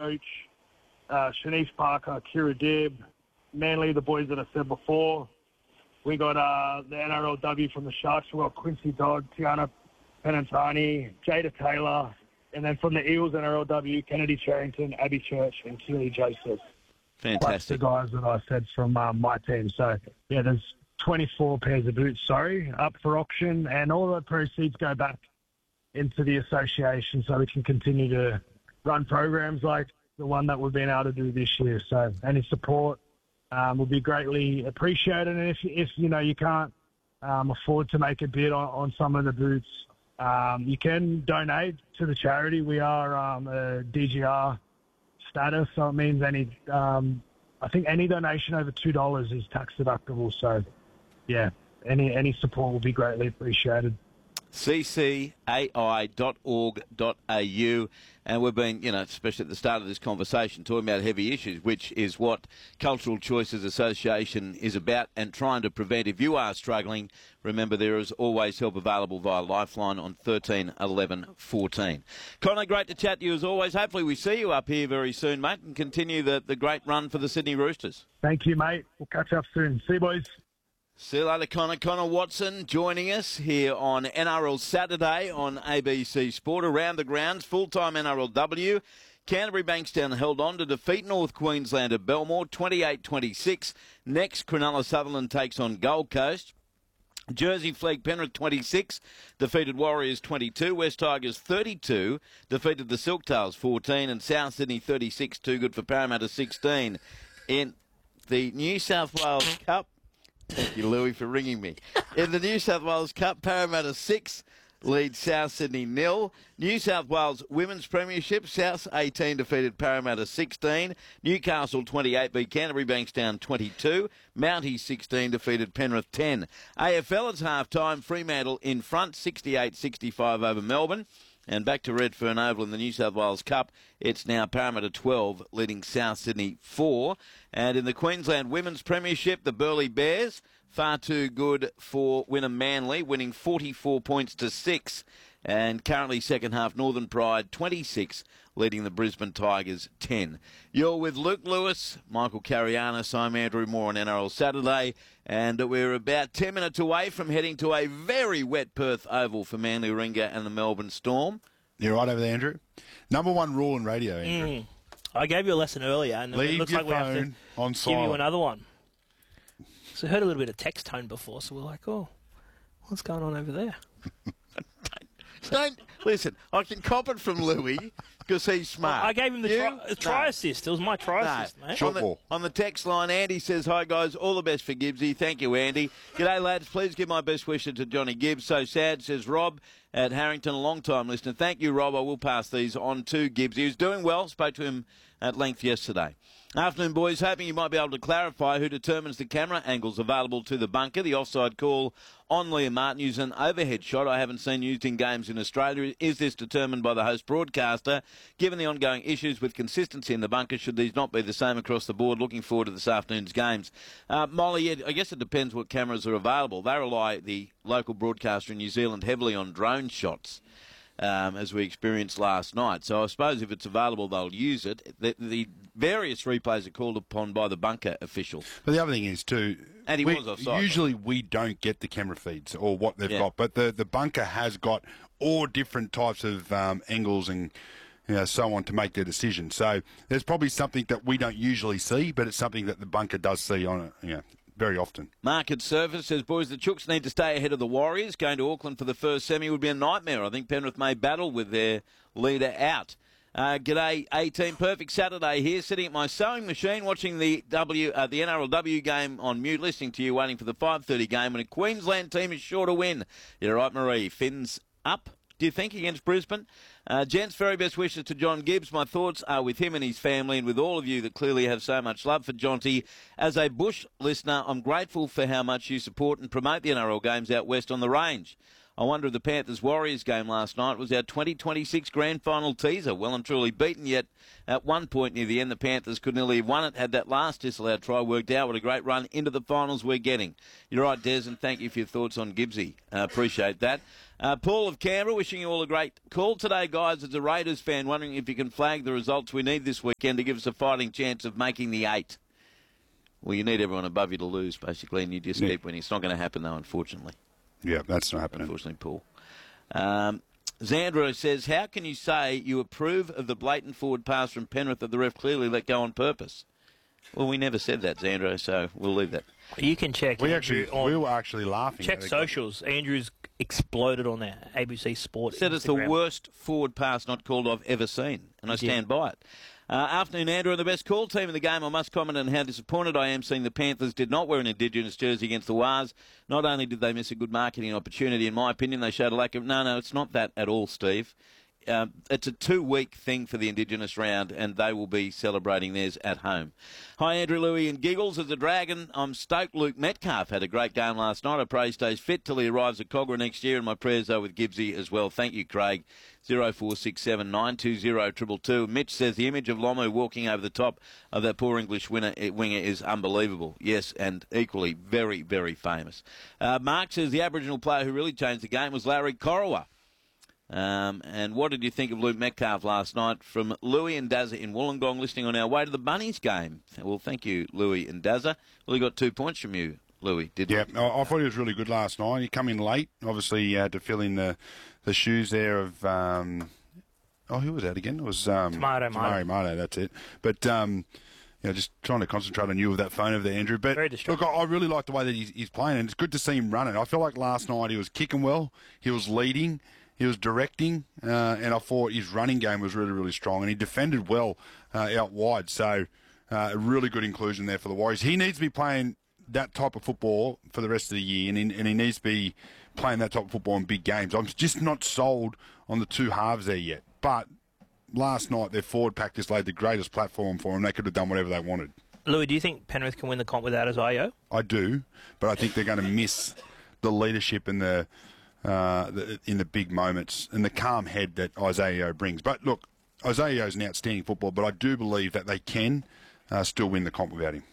coach, Shanice Parker, Kira Dibb, Manly, the boys that I said before. We got the NRLW from the Sharks. We got Quincy Dodd, Tiana Penantani, Jada Taylor, and then from the Eagles NRLW, Kennedy Charrington, Abby Church, and Keely Joseph. Fantastic. That's the guys that I said from my team. So, yeah, there's 24 pairs of boots, up for auction, and all the proceeds go back into the association so we can continue to run programs like the one that we've been able to do this year. So any support will be greatly appreciated. And if you can't afford to make a bid on some of the boots, you can donate to the charity. We are a DGR status, so it means I think any donation over $2 is tax deductible. So, yeah, any support will be greatly appreciated. ccai.org.au, and we've been, especially at the start of this conversation, talking about heavy issues, which is what Cultural Choices Association is about, and trying to prevent. If you are struggling, remember there is always help available via Lifeline on 13 11 14. Connor, great to chat to you as always. Hopefully we see you up here very soon, mate, and continue the great run for the Sydney Roosters. Thank you, mate. We'll catch up soon. See you, boys. See you later, Connor. Connor Watson joining us here on NRL Saturday on ABC Sport. Around the grounds, full-time NRLW. Canterbury Bankstown held on to defeat North Queensland at Belmore, 28-26. Next, Cronulla Sutherland takes on Gold Coast. Jersey Flegg Penrith 26, defeated Warriors 22. West Tigers 32, defeated the Silktails 14. And South Sydney 36, too good for Parramatta 16. In the New South Wales Cup, thank you, Louis, for ringing me. In the New South Wales Cup, Parramatta 6 leads South Sydney 0. New South Wales Women's Premiership, South 18 defeated Parramatta 16. Newcastle 28 beat Canterbury Bankstown 22. Mounties 16 defeated Penrith 10. AFL, it's half-time. Fremantle in front, 68-65 over Melbourne. And back to Redfern Oval in the New South Wales Cup, it's now Parramatta 12 leading South Sydney 4. And in the Queensland Women's Premiership, the Burleigh Bears, far too good for Wynnum Manly, winning 44 points to 6. And currently second half, Northern Pride 26, leading the Brisbane Tigers 10. You're with Luke Lewis, Michael Carianis, I'm Andrew Moore on NRL Saturday, and we're about 10 minutes away from heading to a very wet Perth Oval for Manly Warringah and the Melbourne Storm. You're right over there, Andrew. Number one rule in radio, Andrew. I gave you a lesson earlier, and Leave it looks your like we have to on give silent. you another one. So I heard a little bit of text tone before, so we're like, oh, what's going on over there? Don't listen. I can cop it from Louis because he's smart. I gave him the try assist. It was my try assist, mate. On the text line, Andy says, "Hi guys, all the best for Gibbsy." Thank you, Andy. G'day lads. Please give my best wishes to Johnny Gibbs. So sad, says Rob at Harrington, a long time listener. Thank you, Rob. I will pass these on to Gibbs. He was doing well. Spoke to him at length yesterday. Afternoon, boys. Hoping you might be able to clarify who determines the camera angles available to the bunker. The offside call on Liam Martin used an overhead shot I haven't seen used in games in Australia. Is this determined by the host broadcaster? Given the ongoing issues with consistency in the bunker, should these not be the same across the board? Looking forward to this afternoon's games. Molly, I guess it depends what cameras are available. They rely, the local broadcaster in New Zealand, heavily on drone shots. As we experienced last night. So I suppose if it's available, they'll use it. The various replays are called upon by the bunker official. But the other thing is, too, and he was offside. Usually we don't get the camera feeds or what they've got, but the bunker has got all different types of angles and so on to make their decision. So there's probably something that we don't usually see, but it's something that the bunker does see on it. Very often. Market Surface says, boys, the Chooks need to stay ahead of the Warriors. Going to Auckland for the first semi would be a nightmare. I think Penrith may battle with their leader out. G'day, 18. Perfect Saturday here, sitting at my sewing machine, watching the NRLW game on mute, listening to you, waiting for the 5:30 game, and a Queensland team is sure to win. You're right, Marie. Fins up, do you think, against Brisbane? Gents, very best wishes to John Gibbs. My thoughts are with him and his family and with all of you that clearly have so much love for Jonty. As a Bush listener, I'm grateful for how much you support and promote the NRL games out west on the range. I wonder if the Panthers-Warriors game last night was our 2026 grand final teaser. Well and truly beaten, yet at one point near the end, the Panthers could nearly have won it had that last disallowed try worked out. What a great run into the finals we're getting. You're right, Des, and thank you for your thoughts on Gibbsy. Appreciate that. Paul of Canberra, wishing you all a great call today, guys. As a Raiders fan, wondering if you can flag the results we need this weekend to give us a fighting chance of making the 8. Well, you need everyone above you to lose, basically, and you just keep winning. It's not going to happen, though, unfortunately. Yeah, that's not happening. Unfortunately, Paul. Zandro says, how can you say you approve of the blatant forward pass from Penrith that the ref clearly let go on purpose? Well, we never said that, Zandro, so we'll leave that. You can check. We were actually laughing. Check socials. Andrew's exploded on that ABC Sport. Said it's the worst forward pass not called I've ever seen, and I stand by it. Afternoon, Andrew, and the best call team in the game. I must comment on how disappointed I am seeing the Panthers did not wear an Indigenous jersey against the Wars. Not only did they miss a good marketing opportunity, in my opinion, they showed a lack of... No, it's not that at all, Steve. It's a 2-week thing for the Indigenous round, and they will be celebrating theirs at home. Hi, Andrew, Louie, and Giggles. As a Dragon, I'm stoked Luke Metcalf had a great game last night. I pray he stays fit till he arrives at Cogra next year, and my prayers are with Gibbsy as well. Thank you, Craig. 0467 920 222. Mitch says the image of Lomu walking over the top of that poor English winger is unbelievable. Yes, and equally very, very famous. Mark says the Aboriginal player who really changed the game was Larry Corowa. And what did you think of Luke Metcalf last night? From Louis and Dazza in Wollongong, listening on our way to the Bunnies game. Well, thank you, Louis and Dazza. Well, he got 2 points from you, Louis, didn't he? Yeah, I thought he was really good last night. He come in late. Obviously, he had to fill in the shoes there of... who was that again? It was... Tomato, that's it. But... just trying to concentrate on you with that phone over there, Andrew. But look, I really like the way that he's playing, and it's good to see him running. I feel like last night he was kicking well, he was leading, he was directing, and I thought his running game was really, really strong, and he defended well out wide. So a really good inclusion there for the Warriors. He needs to be playing that type of football for the rest of the year, and he needs to be playing that type of football in big games. I'm just not sold on the two halves there yet. But last night, their forward pack just laid the greatest platform for them. They could have done whatever they wanted. Louis, do you think Penrith can win the comp without Isaiah? I do, but I think they're going to miss the leadership and in the big moments and the calm head that Isaiah brings. But look, Isaiah is an outstanding footballer, but I do believe that they can still win the comp without him.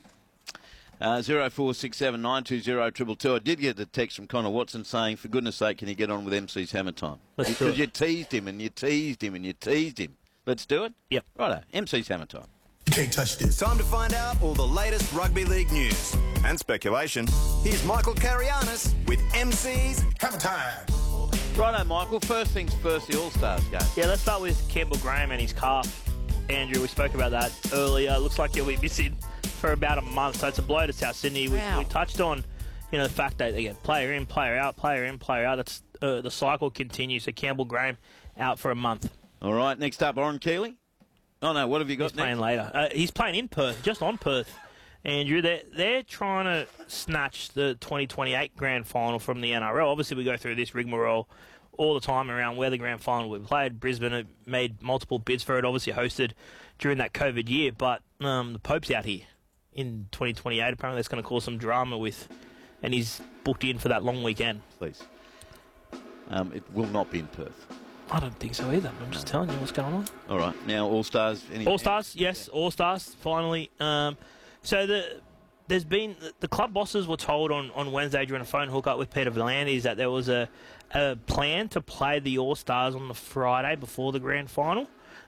0467 920 222. I did get a text from Connor Watson saying, for goodness sake, can you get on with MC's Hammer Time? Because you teased him and you teased him and you teased him. Let's do it? Yep. Righto, MC's Hammer Time. Can't touch this. Time to find out all the latest rugby league news and speculation. Here's Michael Carianis with MC's Hammer Time. Righto, Michael. First things first, the All-Stars game. Yeah, let's start with Campbell Graham and his calf. Andrew, we spoke about that earlier. Looks like he'll be missing for about a month, so it's a blow to South Sydney. We touched on, the fact that they get player in, player out, player in, player out. That's the cycle continues. So Campbell Graham out for a month. All right, next up, Oren Keeley. Oh no, what have you got? He's playing later. He's playing in Perth, just on Perth. Andrew, they're trying to snatch the 2028 grand final from the NRL. Obviously, we go through this rigmarole all the time around where the grand final will be played. Brisbane have made multiple bids for it, obviously hosted during that COVID year, but the Pope's out here in 2028. Apparently that's going to cause some drama and he's booked in for that long weekend. Please. It will not be in Perth. I don't think so either. I'm just telling you what's going on. All right. Now, All-Stars. All-Stars, yes. All-Stars, finally. So there's been... The club bosses were told on Wednesday during a phone hookup with Peter V'landys that there was a plan to play the All-Stars on the Friday before the grand final,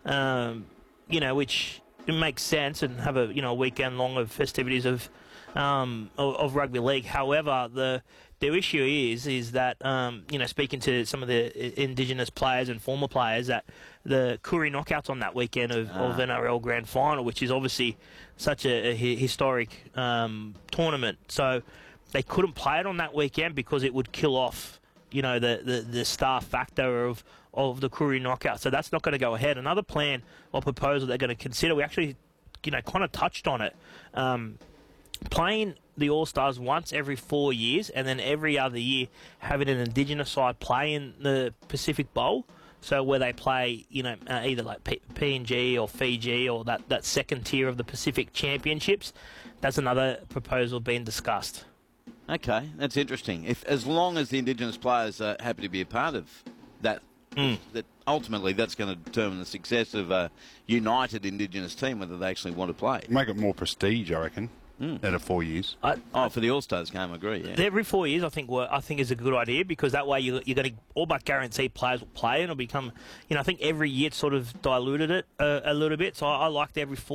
which it makes sense, and have a weekend long of festivities of rugby league. However, the issue is that speaking to some of the Indigenous players and former players, that the Koori knockouts on that weekend of NRL Grand Final, which is obviously such a historic tournament, so they couldn't play it on that weekend because it would kill off the star factor of the Koori knockout. So that's not going to go ahead. Another plan or proposal they're going to consider, we actually kind of touched on it, playing the All-Stars once every 4 years, and then every other year having an Indigenous side play in the Pacific Bowl. So where they play, either like PNG or Fiji or that second tier of the Pacific Championships. That's another proposal being discussed. Okay, that's interesting. As long as the Indigenous players are happy to be a part of that, that ultimately that's going to determine the success of a united Indigenous team, whether they actually want to play. Make it more prestige, I reckon. Out of 4 years. For the All-Stars game, I agree, yeah. Every 4 years, I think is a good idea, because that way you're going to all but guarantee players will play, and it'll become, I think every year it's sort of diluted it a little bit. So I liked every 4